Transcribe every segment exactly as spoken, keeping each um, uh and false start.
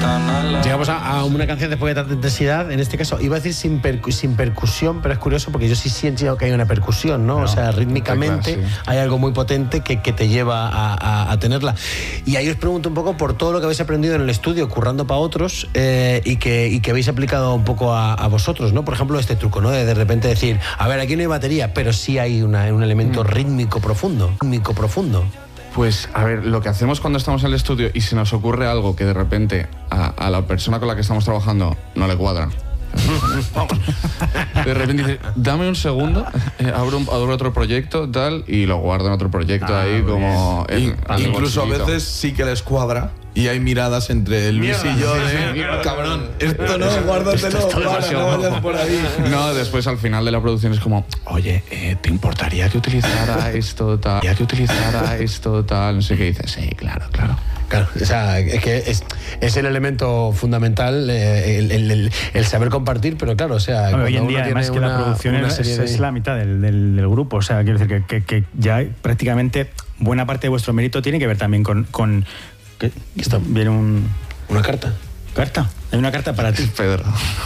Llegamos a, a una canción después de tanta intensidad, en este caso iba a decir sin, percu sin percusión, pero es curioso porque yo sí siento que hay una percusión, ¿no? no o sea, rítmicamente claro, sí. hay algo muy potente que, que te lleva a, a, a tenerla. Y ahí os pregunto un poco por todo lo que habéis aprendido en el estudio, currando para otros, eh, y, que, y que habéis aplicado un poco a, a vosotros, ¿no? Por ejemplo, este truco, ¿no? De de repente decir, a ver, aquí no hay batería, pero sí hay una, un elemento mm. rítmico profundo, rítmico profundo. Pues, a ver, lo que hacemos cuando estamos en el estudio y se nos ocurre algo que de repente a, a la persona con la que estamos trabajando no le cuadra. De repente dice, dame un segundo, eh, abro, un, abro otro proyecto, tal, y lo guardo en otro proyecto ah, ahí como... En, en incluso a veces sí que les cuadra y hay miradas entre Luis Mierda, y yo de... Sí, sí, cabrón, esto no, guárdatelo, para, no vayas por ahí. No, después al final de la producción es como, oye, eh, ¿te importaría que utilizara esto, tal? ¿Que utilizara esto, tal? No sé qué dices. Sí, claro, claro. Claro, o sea, es que es, es el elemento fundamental, eh, el, el, el, el saber compartir, pero claro, o sea... Bueno, hoy en día, además, que una, la producción es, es, de... es la mitad del, del, del grupo, o sea, quiero decir que, que, que ya prácticamente buena parte de vuestro mérito tiene que ver también con... con ¿qué? Esto viene un... ¿Una carta? ¿Carta? Hay una carta para ti. Pedro.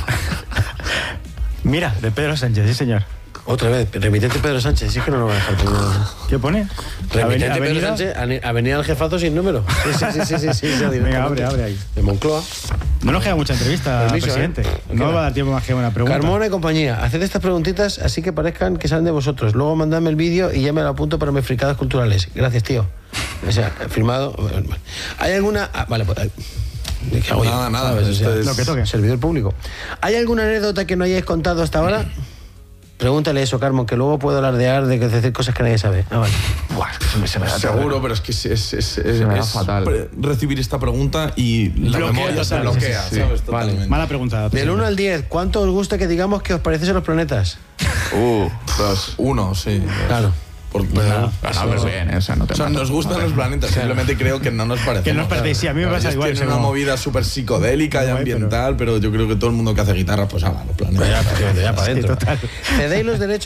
Mira, de Pedro Sánchez, sí señor. Otra vez, remitente Pedro Sánchez, sí es que no lo va a dejar. ¿Qué pone? Remitente Pedro Sánchez, Avenida del Jefazo sin número. Sí, sí, sí, sí, sí, sí, sí Venga, abre, abre ahí. De Moncloa. No nos queda mucha entrevista, Permiso, presidente. ¿eh? No nos va a dar tiempo más que una pregunta. Carmona y compañía, haced estas preguntitas así que parezcan que salen de vosotros. Luego mandadme el vídeo y ya me lo apunto para mis fricadas culturales. Gracias, tío. O sea, firmado. ¿Hay alguna...? Ah, vale, pues... Oye, nada, nada. ¿sabes? O sea, lo que toque. Servidor público. ¿Hay alguna anécdota que no hayáis contado hasta ahora? Pregúntale eso, Carmo, que luego puedo alardear de decir cosas que nadie sabe. Ah, vale. Buah, se me da seguro, pero es que es, es, es, es, es fatal recibir esta pregunta y la bloquea, memoria se bloquea, sí, sí. ¿sabes? Totalmente. Vale. Mala pregunta. Del uno al diez, ¿cuánto os gusta que digamos que os parecen los planetas? Uh, dos. Uno, sí. Claro. Por, no, no, pero bien, o sea, no te o sea, nos gustan no, los planetas, simplemente creo que no nos parece. Que no nos parece, sí, a mí me pasa igual. Es una movida súper psicodélica y ambiental, pero... pero yo creo que todo el mundo que hace guitarra, pues haga los planetas. Ya, ya, ya para adentro. Sí, total. ¿Cedéis los derechos